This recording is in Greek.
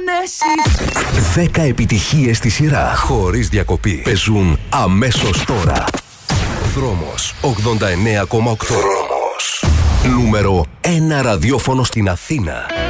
πόνεσαι. 10 επιτυχίες στη σειρά, χωρίς διακοπή. Παίζουν αμέσως τώρα. Δρόμος 89,8. Δρόμος. Νούμερο 1 ραδιόφωνο στην Αθήνα.